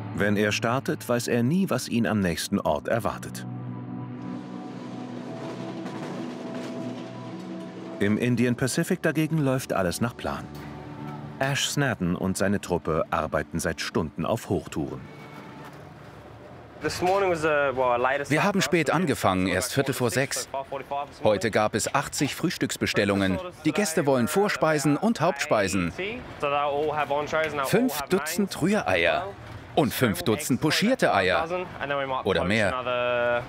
Wenn er startet, weiß er nie, was ihn am nächsten Ort erwartet. Im Indian Pacific dagegen läuft alles nach Plan. Ash Snadden und seine Truppe arbeiten seit Stunden auf Hochtouren. Wir haben spät angefangen, erst 5:45. Heute gab es 80 Frühstücksbestellungen. Die Gäste wollen Vorspeisen und Hauptspeisen. 5 Dutzend Rühreier und 5 Dutzend pochierte Eier. Oder mehr.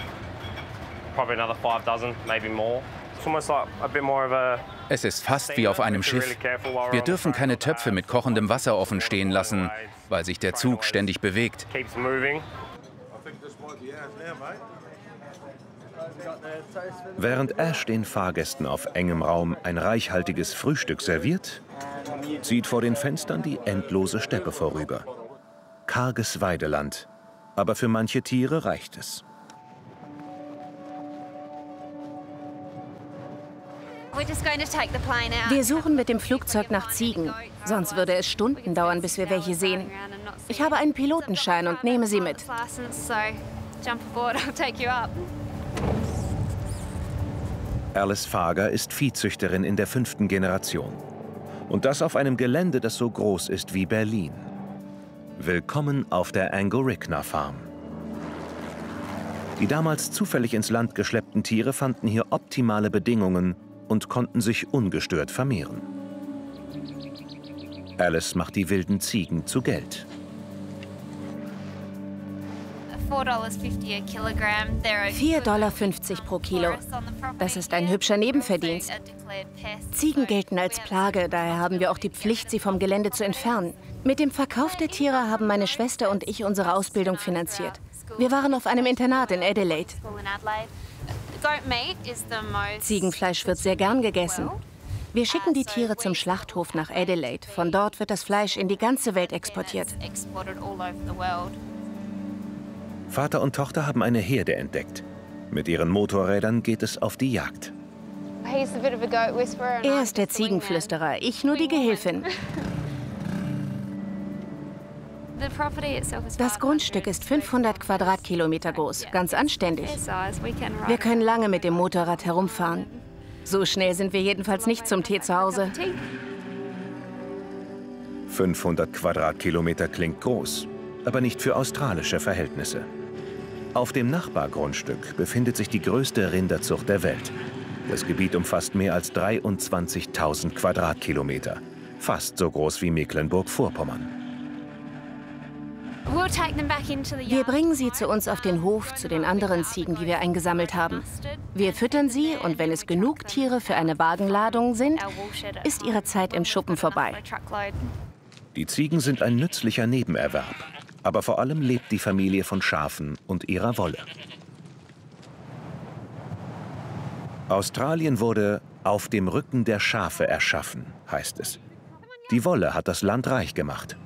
Es ist fast wie auf einem Schiff. Wir dürfen keine Töpfe mit kochendem Wasser offen stehen lassen, weil sich der Zug ständig bewegt. Während Ash den Fahrgästen auf engem Raum ein reichhaltiges Frühstück serviert, zieht vor den Fenstern die endlose Steppe vorüber. Karges Weideland, aber für manche Tiere reicht es. Wir suchen mit dem Flugzeug nach Ziegen. Sonst würde es Stunden dauern, bis wir welche sehen. Ich habe einen Pilotenschein und nehme sie mit. Alice Fager ist Viehzüchterin in der 5. Generation. Und das auf einem Gelände, das so groß ist wie Berlin. Willkommen auf der Angoricna Farm. Die damals zufällig ins Land geschleppten Tiere fanden hier optimale Bedingungen und konnten sich ungestört vermehren. Alice macht die wilden Ziegen zu Geld. $4,50 pro Kilo. Das ist ein hübscher Nebenverdienst. Ziegen gelten als Plage, daher haben wir auch die Pflicht, sie vom Gelände zu entfernen. Mit dem Verkauf der Tiere haben meine Schwester und ich unsere Ausbildung finanziert. Wir waren auf einem Internat in Adelaide. Ziegenfleisch wird sehr gern gegessen. Wir schicken die Tiere zum Schlachthof nach Adelaide. Von dort wird das Fleisch in die ganze Welt exportiert. Vater und Tochter haben eine Herde entdeckt. Mit ihren Motorrädern geht es auf die Jagd. Er ist der Ziegenflüsterer, ich nur die Gehilfin. Das Grundstück ist 500 Quadratkilometer groß, ganz anständig. Wir können lange mit dem Motorrad herumfahren. So schnell sind wir jedenfalls nicht zum Tee zu Hause. 500 Quadratkilometer klingt groß, aber nicht für australische Verhältnisse. Auf dem Nachbargrundstück befindet sich die größte Rinderzucht der Welt. Das Gebiet umfasst mehr als 23.000 Quadratkilometer, fast so groß wie Mecklenburg-Vorpommern. Wir bringen sie zu uns auf den Hof, zu den anderen Ziegen, die wir eingesammelt haben. Wir füttern sie und wenn es genug Tiere für eine Wagenladung sind, ist ihre Zeit im Schuppen vorbei. Die Ziegen sind ein nützlicher Nebenerwerb, aber vor allem lebt die Familie von Schafen und ihrer Wolle. Australien wurde auf dem Rücken der Schafe erschaffen, heißt es. Die Wolle hat das Land reich gemacht.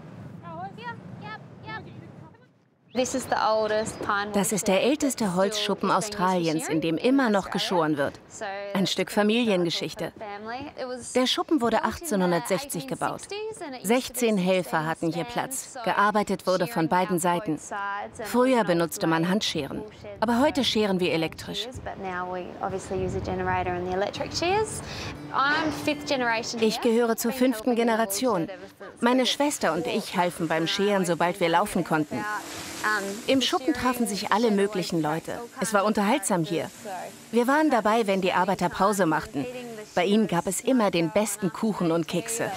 Das ist der älteste Holzschuppen Australiens, in dem immer noch geschoren wird. Ein Stück Familiengeschichte. Der Schuppen wurde 1860 gebaut. 16 Helfer hatten hier Platz. Gearbeitet wurde von beiden Seiten. Früher benutzte man Handscheren, aber heute scheren wir elektrisch. Ich gehöre zur 5. Generation. Meine Schwester und ich halfen beim Scheren, sobald wir laufen konnten. Im Schuppen trafen sich alle möglichen Leute. Es war unterhaltsam hier. Wir waren dabei, wenn die Arbeiter Pause machten. Bei ihnen gab es immer den besten Kuchen und Kekse.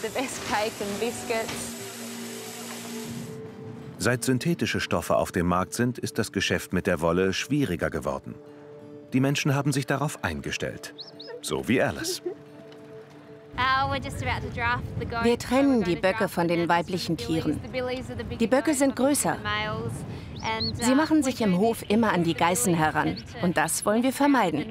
Seit synthetische Stoffe auf dem Markt sind, ist das Geschäft mit der Wolle schwieriger geworden. Die Menschen haben sich darauf eingestellt. So wie Alice. Wir trennen die Böcke von den weiblichen Tieren. Die Böcke sind größer. Sie machen sich im Hof immer an die Geißen heran. Und das wollen wir vermeiden.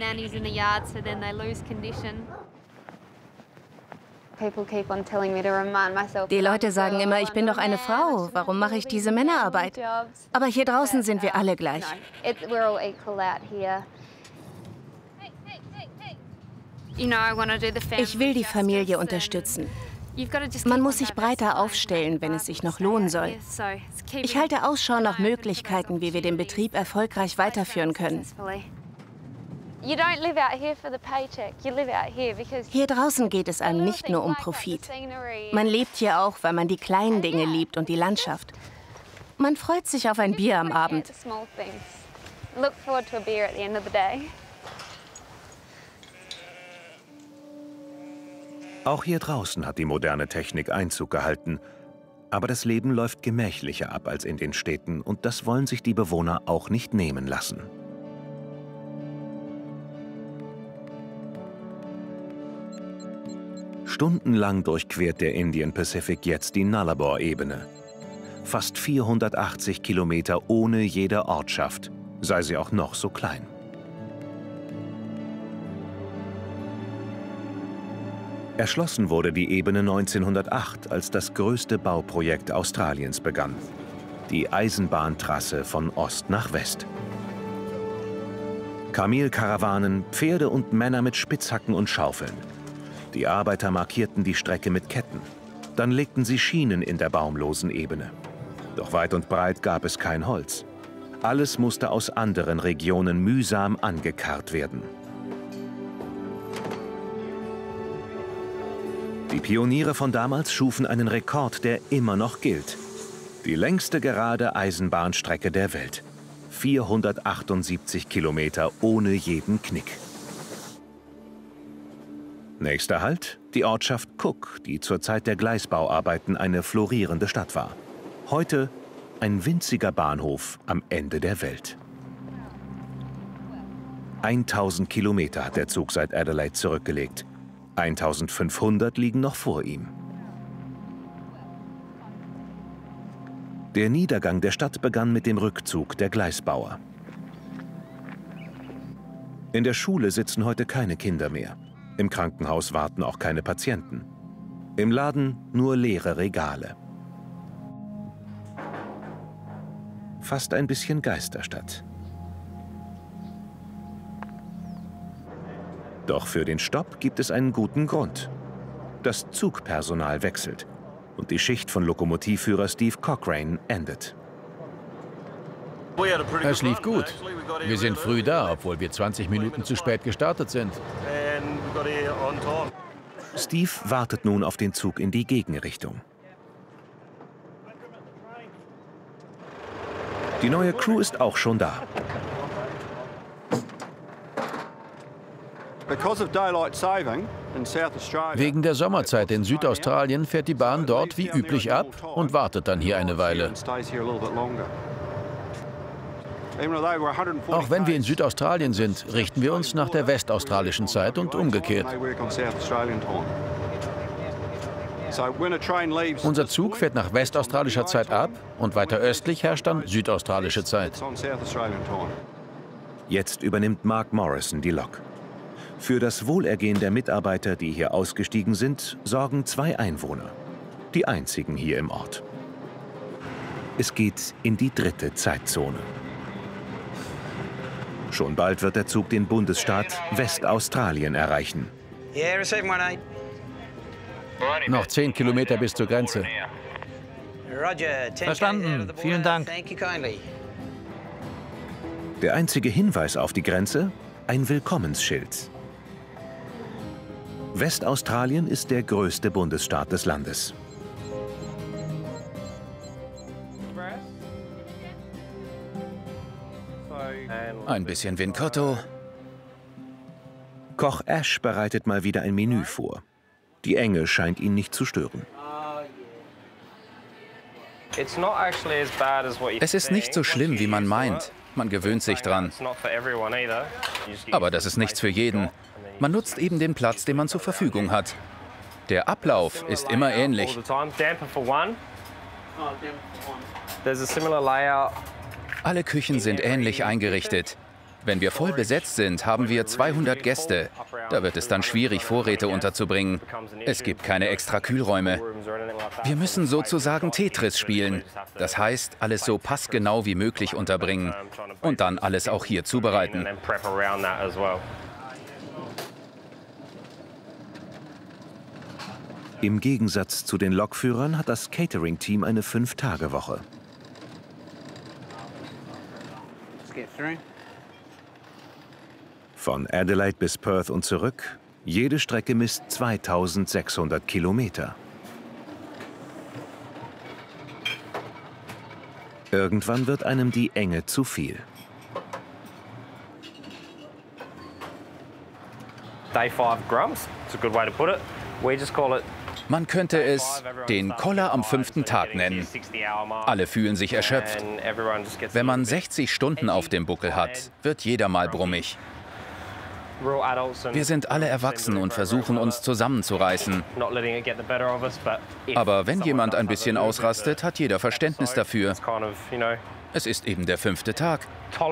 Die Leute sagen immer, ich bin doch eine Frau. Warum mache ich diese Männerarbeit? Aber hier draußen sind wir alle gleich. Ich will die Familie unterstützen. Man muss sich breiter aufstellen, wenn es sich noch lohnen soll. Ich halte Ausschau nach Möglichkeiten, wie wir den Betrieb erfolgreich weiterführen können. Hier draußen geht es einem nicht nur um Profit. Man lebt hier auch, weil man die kleinen Dinge liebt und die Landschaft. Man freut sich auf ein Bier am Abend. Auch hier draußen hat die moderne Technik Einzug gehalten. Aber das Leben läuft gemächlicher ab als in den Städten und das wollen sich die Bewohner auch nicht nehmen lassen. Stundenlang durchquert der Indian Pacific jetzt die Nullarbor-Ebene. Fast 480 Kilometer ohne jede Ortschaft, sei sie auch noch so klein. Erschlossen wurde die Ebene 1908, als das größte Bauprojekt Australiens begann. Die Eisenbahntrasse von Ost nach West. Kamelkarawanen, Pferde und Männer mit Spitzhacken und Schaufeln. Die Arbeiter markierten die Strecke mit Ketten. Dann legten sie Schienen in der baumlosen Ebene. Doch weit und breit gab es kein Holz. Alles musste aus anderen Regionen mühsam angekarrt werden. Die Pioniere von damals schufen einen Rekord, der immer noch gilt. Die längste gerade Eisenbahnstrecke der Welt. 478 Kilometer ohne jeden Knick. Nächster Halt, die Ortschaft Cook, die zur Zeit der Gleisbauarbeiten eine florierende Stadt war. Heute ein winziger Bahnhof am Ende der Welt. 1000 Kilometer hat der Zug seit Adelaide zurückgelegt. 1500 liegen noch vor ihm. Der Niedergang der Stadt begann mit dem Rückzug der Gleisbauer. In der Schule sitzen heute keine Kinder mehr. Im Krankenhaus warten auch keine Patienten. Im Laden nur leere Regale. Fast ein bisschen Geisterstadt. Doch für den Stopp gibt es einen guten Grund. Das Zugpersonal wechselt und die Schicht von Lokomotivführer Steve Cochrane endet. Es lief gut. Wir sind früh da, obwohl wir 20 Minuten zu spät gestartet sind. Steve wartet nun auf den Zug in die Gegenrichtung. Die neue Crew ist auch schon da. Wegen der Sommerzeit in Südaustralien fährt die Bahn dort wie üblich ab und wartet dann hier eine Weile. Auch wenn wir in Südaustralien sind, richten wir uns nach der westaustralischen Zeit und umgekehrt. Unser Zug fährt nach westaustralischer Zeit ab und weiter östlich herrscht dann südaustralische Zeit. Jetzt übernimmt Mark Morrison die Lok. Für das Wohlergehen der Mitarbeiter, die hier ausgestiegen sind, sorgen 2 Einwohner. Die einzigen hier im Ort. Es geht in die 3. Zeitzone. Schon bald wird der Zug den Bundesstaat Westaustralien erreichen. Noch 10 Kilometer bis zur Grenze. Verstanden. Vielen Dank. Der einzige Hinweis auf die Grenze? Ein Willkommensschild. Westaustralien ist der größte Bundesstaat des Landes. Ein bisschen Vinkotto. Koch Ash bereitet mal wieder ein Menü vor. Die Enge scheint ihn nicht zu stören. Es ist nicht so schlimm, wie man meint. Man gewöhnt sich dran. Aber das ist nichts für jeden. Man nutzt eben den Platz, den man zur Verfügung hat. Der Ablauf ist immer ähnlich. Alle Küchen sind ähnlich eingerichtet. Wenn wir voll besetzt sind, haben wir 200 Gäste. Da wird es dann schwierig, Vorräte unterzubringen. Es gibt keine extra Kühlräume. Wir müssen sozusagen Tetris spielen. Das heißt, alles so passgenau wie möglich unterbringen. Und dann alles auch hier zubereiten. Im Gegensatz zu den Lokführern hat das Catering-Team eine 5-Tage-Woche. Von Adelaide bis Perth und zurück, jede Strecke misst 2600 Kilometer. Irgendwann wird einem die Enge zu viel. Day 5 Grumps, it's a good way to put it. We just call it. Man könnte es den Koller am 5. Tag nennen. Alle fühlen sich erschöpft. Wenn man 60 Stunden auf dem Buckel hat, wird jeder mal brummig. Wir sind alle erwachsen und versuchen, uns zusammenzureißen. Aber wenn jemand ein bisschen ausrastet, hat jeder Verständnis dafür. Es ist eben der 5. Tag.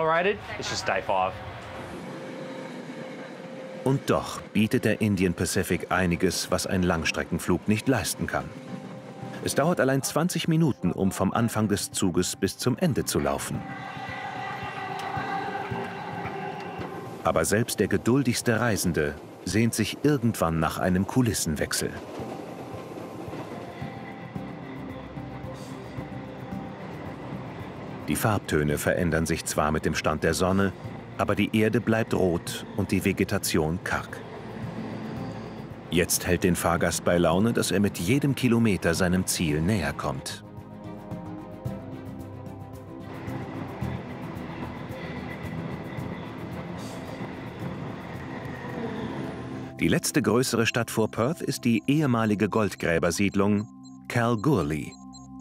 Und doch bietet der Indian Pacific einiges, was ein Langstreckenflug nicht leisten kann. Es dauert allein 20 Minuten, um vom Anfang des Zuges bis zum Ende zu laufen. Aber selbst der geduldigste Reisende sehnt sich irgendwann nach einem Kulissenwechsel. Die Farbtöne verändern sich zwar mit dem Stand der Sonne, aber die Erde bleibt rot und die Vegetation karg. Jetzt hält den Fahrgast bei Laune, dass er mit jedem Kilometer seinem Ziel näher kommt. Die letzte größere Stadt vor Perth ist die ehemalige Goldgräbersiedlung Kalgoorlie.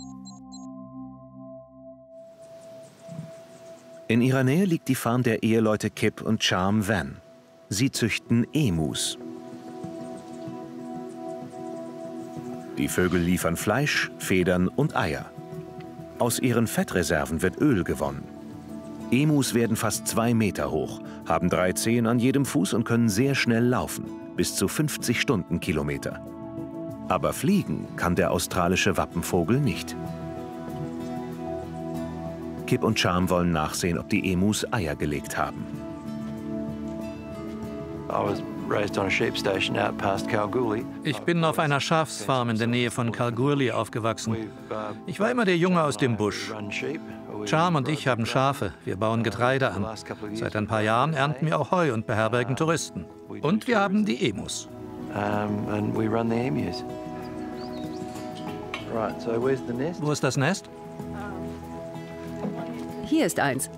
In ihrer Nähe liegt die Farm der Eheleute Kip und Charm Van. Sie züchten Emus. Die Vögel liefern Fleisch, Federn und Eier. Aus ihren Fettreserven wird Öl gewonnen. Emus werden fast 2 Meter hoch, haben 3 Zehen an jedem Fuß und können sehr schnell laufen, bis zu 50 Stundenkilometer. Aber fliegen kann der australische Wappenvogel nicht. Kip und Charm wollen nachsehen, ob die Emus Eier gelegt haben. Ich bin auf einer Schafsfarm in der Nähe von Kalgoorlie aufgewachsen. Ich war immer der Junge aus dem Busch. Charm und ich haben Schafe. Wir bauen Getreide an. Seit ein paar Jahren ernten wir auch Heu und beherbergen Touristen. Und wir haben die Emus. Wo ist das Nest? Hier ist eins.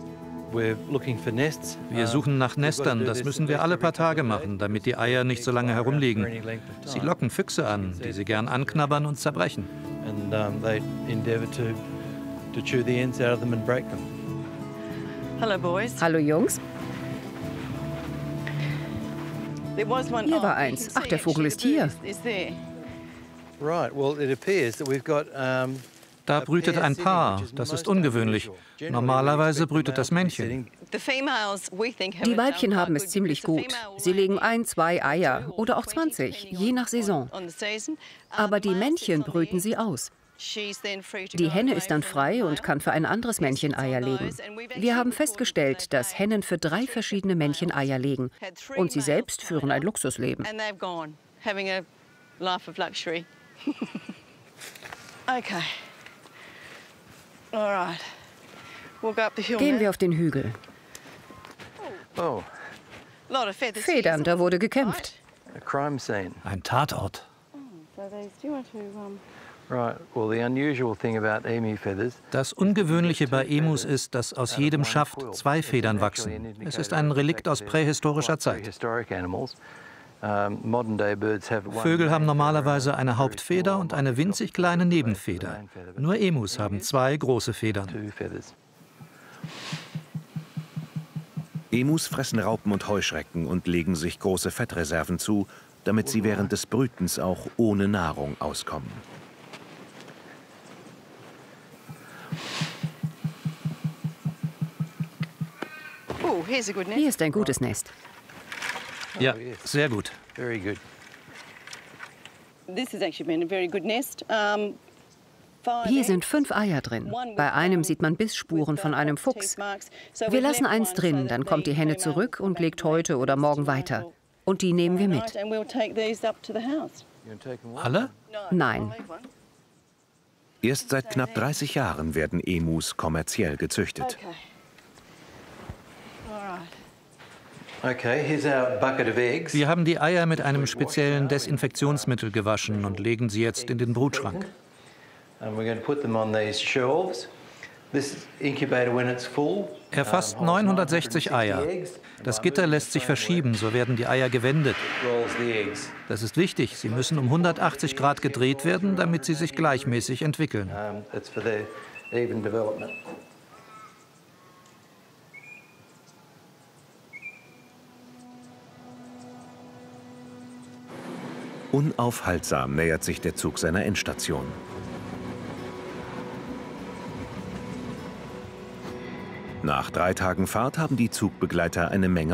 Wir suchen nach Nestern. Das müssen wir alle paar Tage machen, damit die Eier nicht so lange herumliegen. Sie locken Füchse an, die sie gern anknabbern und zerbrechen. Hallo Jungs. Hier war eins. Ach, der Vogel ist hier. Da brütet ein Paar. Das ist ungewöhnlich. Normalerweise brütet das Männchen. Die Weibchen haben es ziemlich gut. Sie legen 1, 2 Eier oder auch 20, je nach Saison. Aber die Männchen brüten sie aus. Die Henne ist dann frei und kann für ein anderes Männchen Eier legen. Wir haben festgestellt, dass Hennen für 3 verschiedene Männchen Eier legen. Und sie selbst führen ein Luxusleben. Okay. Gehen wir auf den Hügel. Federn, da wurde gekämpft. Ein Tatort. Das Ungewöhnliche bei Emus ist, dass aus jedem Schaft 2 Federn wachsen. Es ist ein Relikt aus prähistorischer Zeit. Vögel haben normalerweise eine Hauptfeder und eine winzig kleine Nebenfeder. Nur Emus haben 2 große Federn. Emus fressen Raupen und Heuschrecken und legen sich große Fettreserven zu, damit sie während des Brütens auch ohne Nahrung auskommen. Hier ist ein gutes Nest. Ja, sehr gut. Hier sind 5 Eier drin. Bei einem sieht man Bissspuren von einem Fuchs. Wir lassen eins drin, dann kommt die Henne zurück und legt heute oder morgen weiter. Und die nehmen wir mit. Alle? Nein. Erst seit knapp 30 Jahren werden Emus kommerziell gezüchtet. Wir haben die Eier mit einem speziellen Desinfektionsmittel gewaschen und legen sie jetzt in den Brutschrank. Er fasst 960 Eier. Das Gitter lässt sich verschieben, so werden die Eier gewendet. Das ist wichtig, sie müssen um 180 Grad gedreht werden, damit sie sich gleichmäßig entwickeln. Unaufhaltsam nähert sich der Zug seiner Endstation. Nach 3 Tagen Fahrt haben die Zugbegleiter eine Menge